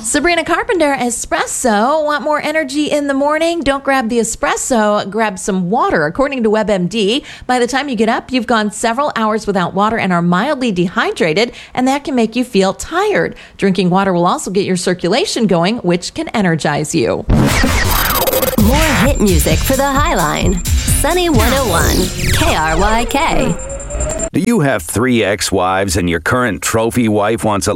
Sabrina Carpenter, espresso. Want more energy in the morning? Don't grab the espresso, grab some water. According to WebMD, by the time you get up, you've gone several hours without water and are mildly dehydrated, and that can make you feel tired. Drinking water will also get your circulation going, which can energize you. More hit music for the Highline. Sunny 101, KRYK. Do you have 3 ex-wives and your current trophy wife wants a